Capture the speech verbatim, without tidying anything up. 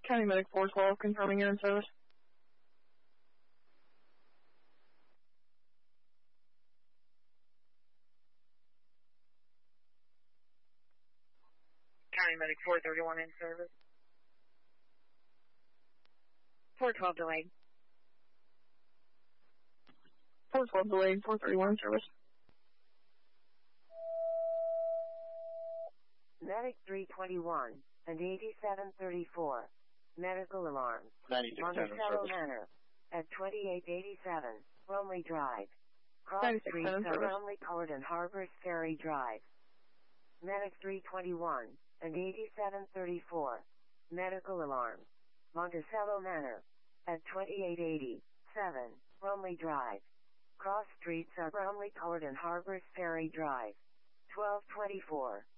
County Medic four twelve, confirming you're in service. County Medic four thirty-one in service. four twelve delayed. four twelve delayed, four thirty-one in service. Medic three twenty-one and eighty-seven thirty-four. Medical alarm. Monticello Manor at twenty-eight eighty-seven, Bromley Drive. Cross streets are Bromley Court and Harbors Ferry Drive. Medic three twenty-one and eighty-seven thirty-four. Medical alarm. Monticello Manor at twenty-eight eighty-seven, Bromley Drive. Cross streets are Bromley Court and Harbors Ferry Drive. twelve twenty-four.